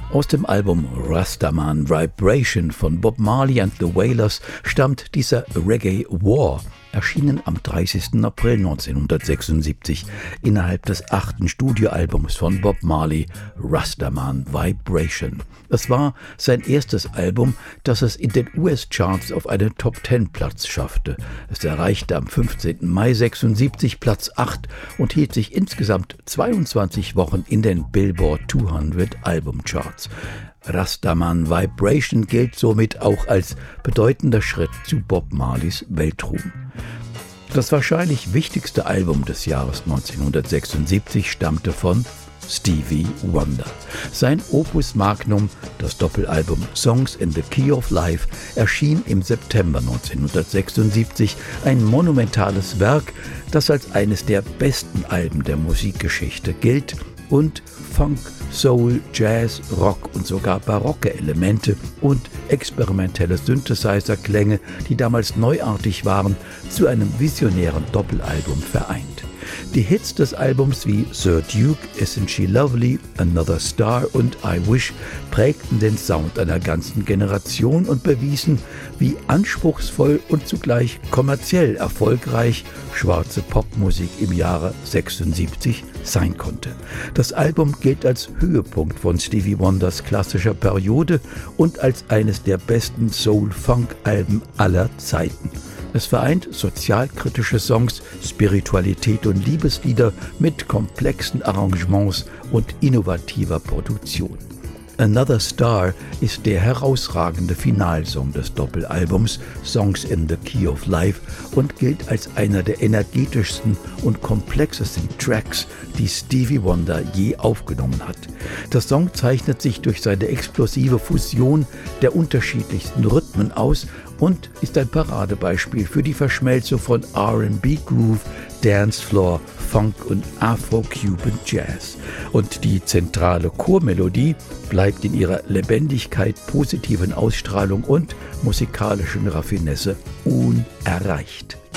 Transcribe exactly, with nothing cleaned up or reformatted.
Aus dem Album Rastaman Vibration von Bob Marley and the Wailers stammt dieser Reggae War, erschienen am dreißigsten April neunzehnhundertsechsundsiebzig innerhalb des achten Studioalbums von Bob Marley, Rastaman Vibration. Es war sein erstes Album, das es in den U S-Charts auf einen Top-Ten-Platz schaffte. Es erreichte am fünfzehnten Mai sechsundsiebzig Platz acht und hielt sich insgesamt zweiundzwanzig Wochen in den Billboard zweihundert Albumcharts. Rastaman Vibration gilt somit auch als bedeutender Schritt zu Bob Marleys Weltruhm. Das wahrscheinlich wichtigste Album des Jahres neunzehnhundertsechsundsiebzig stammte von Stevie Wonder. Sein Opus Magnum, das Doppelalbum Songs in the Key of Life, erschien im September neunzehnhundertsechsundsiebzig, ein monumentales Werk, das als eines der besten Alben der Musikgeschichte gilt und Funk, Soul, Jazz, Rock und sogar barocke Elemente und experimentelle Synthesizer-Klänge, die damals neuartig waren, zu einem visionären Doppelalbum vereint. Die Hits des Albums wie Sir Duke, Isn't She Lovely, Another Star und I Wish prägten den Sound einer ganzen Generation und bewiesen, wie anspruchsvoll und zugleich kommerziell erfolgreich schwarze Popmusik im Jahre sechsundsiebzig sein konnte. Das Album gilt als Höhepunkt von Stevie Wonders klassischer Periode und als eines der besten Soul-Funk-Alben aller Zeiten. Es vereint sozialkritische Songs, Spiritualität und Liebeslieder mit komplexen Arrangements und innovativer Produktion. Another Star ist der herausragende Finalsong des Doppelalbums Songs in the Key of Life und gilt als einer der energetischsten und komplexesten Tracks, die Stevie Wonder je aufgenommen hat. Der Song zeichnet sich durch seine explosive Fusion der unterschiedlichsten Rhythmen aus und ist ein Paradebeispiel für die Verschmelzung von R and B Groove, Dancefloor, Funk und Afro-Cuban Jazz. Und die zentrale Chormelodie bleibt in ihrer Lebendigkeit, positiven Ausstrahlung und musikalischen Raffinesse unerreicht.